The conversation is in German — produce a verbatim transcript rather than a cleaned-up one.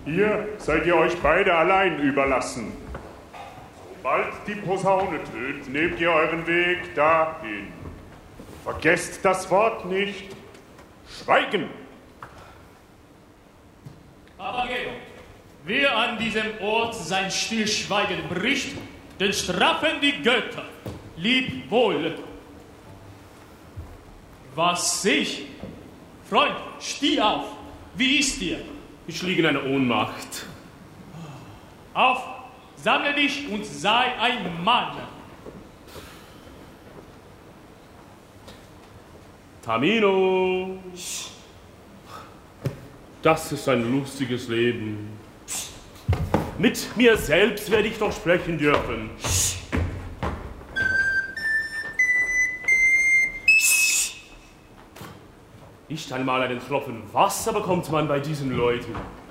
Hier seid ihr euch beide allein überlassen. Sobald die Posaune tönt, nehmt ihr euren Weg dahin. Vergesst das Wort nicht. Schweigen! Papageno, wer an diesem Ort sein Stillschweigen bricht, den strafen die Götter. Lieb wohl. Was sehe ich? Freund, steh auf. Wie ist dir? Ich liege in einer Ohnmacht. Auf, sammle dich und sei ein Mann. Tamino. Das ist ein lustiges Leben. Mit mir selbst werde ich doch sprechen dürfen. Nicht einmal einen Tropfen Wasser bekommt man bei diesen Leuten.